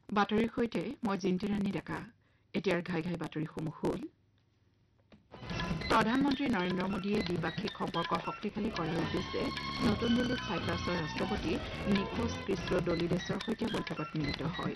বাতৰিৰ সৈতে মই জিন্তিৰাণী ডেকা। এতিয়াৰ ঘাই ঘাই বাতৰিসমূহ হ'ল প্ৰধানমন্ত্ৰী নৰেন্দ্ৰ মোদীয়ে দ্বিপাক্ষিক সম্পৰ্ক শক্তিশালী কৰাৰ উদ্দেশ্যে নতুন দিল্লীত ছাইপ্ৰাছৰ ৰাষ্ট্ৰপতি নিকোছ ক্ৰিষ্টোডোলিডেছৰ সৈতে বৈঠকত মিলিত হয়।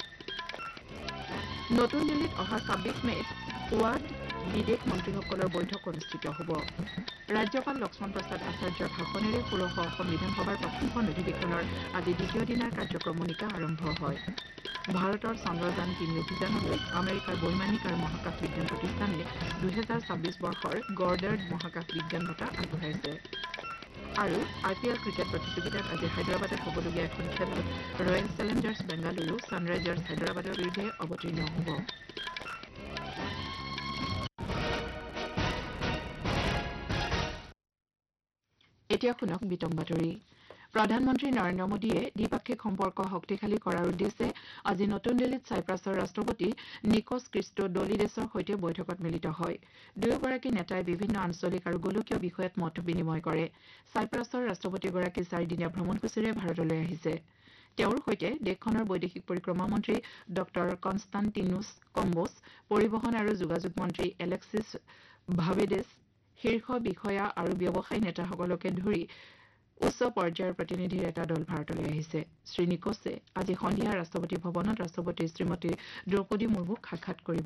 নতুন দিল্লীত অহা ২৬ মে'ত কোৱাড বিদেশ মন্ত্ৰীসকলৰ বৈঠক অনুষ্ঠিত হ'ব। ৰাজ্যপাল লক্ষ্মণ প্ৰসাদ আচাৰ্যৰ ভাষণেৰে ১৬শ অসম বিধানসভাৰ প্ৰথমখন অধিৱেশনৰ আজি দ্বিতীয় দিনাৰ কাৰ্যক্ৰমণিকা আৰম্ভ হয়। ভাৰতৰ চন্দ্ৰযান-৩ অভিযানলৈ আমেৰিকাৰ বৈমানিক আৰু মহাকাশ বিজ্ঞান প্ৰতিষ্ঠানে ২০২৬ বৰ্ষৰ গৰ্ডাৰ্ড মহাকাশ বিজ্ঞান বঁটা আগবঢ়াইছে। আৰু IPL ক্ৰিকেট প্ৰতিযোগিতাত আজি হায়দৰাবাদত হ'বলগীয়া এখন খেলত ৰয়েল চেলেঞ্জাৰ্ছ বেংগালুৰু ছানৰাইজাৰ্ছ হায়দৰাবাদৰ বিৰুদ্ধে অৱতীৰ্ণ হ'ব। এতিয়া শুনক বিতং বাতৰি। প্ৰধানমন্ত্ৰী নৰেন্দ্ৰ মোদীয়ে দ্বিপাক্ষিক সম্পৰ্ক শক্তিশালী কৰাৰ উদ্দেশ্যে আজি নতুন দিল্লীত ছাইপ্ৰাছৰ ৰাষ্ট্ৰপতি নিকোছ ক্ৰিষ্টোডোলিডেছৰ সৈতে বৈঠকত মিলিত হয়। দুয়োগৰাকী নেতাই বিভিন্ন আঞ্চলিক আৰু গোলকীয় বিষয়ত মত বিনিময় কৰে। ছাইপ্ৰাছৰ ৰাষ্ট্ৰপতিগৰাকী 4 দিনীয়া ভ্ৰমণসূচীৰে ভাৰতলৈ আহিছে। তেওঁৰ সৈতে দেশখনৰ বৈদেশিক পৰিক্ৰমা মন্ত্ৰী ড কনষ্টাণ্টিনোছ কম্বোছ, পৰিবহণ আৰু যোগাযোগ মন্ত্ৰী এলেক্সিছ ভাভেডেছ, শীৰ্ষ বিষয়া আৰু ব্যৱসায়ী নেতাসকলকে ধৰি উচ্চ পৰ্যায়ৰ প্ৰতিনিধিৰ এটা দল ভাৰতলৈ আহিছে। শ্ৰী নিকোছে আজি সন্ধিয়া ৰাষ্ট্ৰপতি ভৱনত ৰাষ্ট্ৰপতি শ্ৰীমতী দ্ৰৌপদী মুৰ্মুক সাক্ষাৎ কৰিব।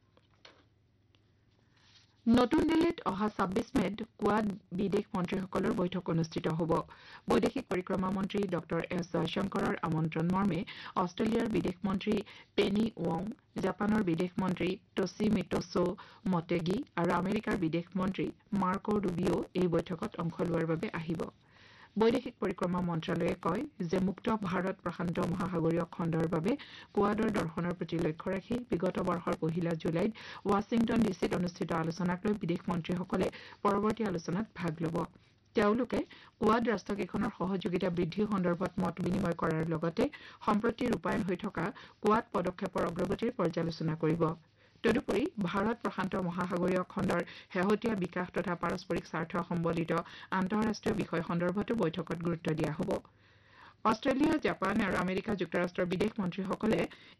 নতুন দিল্লীত অহা ২৬ মে'ত কোৱাড বিদেশ মন্ত্ৰীসকলৰ বৈঠক অনুষ্ঠিত হ'ব। বৈদেশিক পৰিক্ৰমা মন্ত্ৰী ড এছ জয়শংকৰৰ আমন্ত্ৰণ মৰ্মে অষ্ট্ৰেলিয়াৰ বিদেশ মন্ত্ৰী পেনী ৱং, জাপানৰ বিদেশ মন্ত্ৰী টছিমিটছু মটেগি আৰু আমেৰিকাৰ বিদেশ মন্ত্ৰী মাৰ্কো ৰুবিঅ এই বৈঠকত অংশ লোৱাৰ বাবে আহিব। বৈদেশিক পৰিক্ৰমা মন্ত্ৰালয়ে কয় যে মুক্ত ভাৰত প্ৰশান্ত মহাসাগৰীয় খণ্ডৰ বাবে কোৱাডৰ দৰ্শনৰ প্ৰতি লক্ষ্য ৰাখি বিগত বৰ্ষৰ ১ জুলাইত ৱাশ্বিংটন ডিচিত অনুষ্ঠিত আলোচনাক লৈ বিদেশ মন্ত্ৰীসকলে পৰৱৰ্তী আলোচনাত ভাগ ল'ব। তেওঁলোকে কোৱাড ৰাষ্ট্ৰকেইখনৰ সহযোগিতা বৃদ্ধি সন্দৰ্ভত মত বিনিময় কৰাৰ লগতে সম্প্ৰতি ৰূপায়ণ হৈ থকা কোৱাড পদক্ষেপৰ অগ্ৰগতিৰ পৰ্যালোচনা কৰিব। তদুপৰি ভাৰত প্ৰশান্ত মহাসাগৰীয় খণ্ডৰ শেহতীয়া বিকাশ তথা পাৰস্পৰিক স্বাৰ্থ সম্বলিত আন্তঃৰাষ্ট্ৰীয় বিষয় সন্দৰ্ভতো বৈঠকত গুৰুত্ব দিয়া হ'ব। অষ্ট্ৰেলিয়া, জাপান আৰু আমেৰিকা যুক্তৰাষ্ট্ৰৰ বিদেশ মন্ত্ৰীসকলে